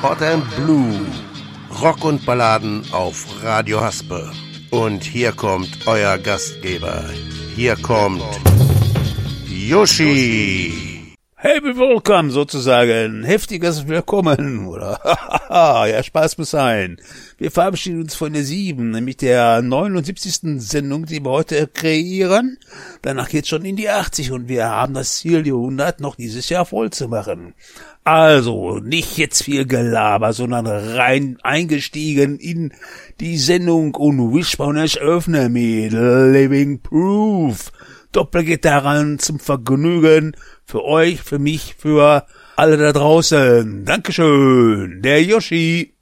Hot and Blue. Rock und Balladen auf Radio Haspe. Und hier kommt euer Gastgeber. Hier kommt Yoshi. Happy Welcome sozusagen. Heftiges Willkommen, oder? Ja, Spaß muss sein. Wir verabschieden uns von der 7, nämlich der 79. Sendung, die wir heute kreieren. Danach geht's schon in die 80 und wir haben das Ziel, die 100 noch dieses Jahr voll zu machen. Also, nicht jetzt viel Gelaber, sondern rein eingestiegen in die Sendung und Wishbone öffnen mit Living Proof. Doppelgitarren zum Vergnügen für euch, für mich, für alle da draußen. Dankeschön, der Yoshi.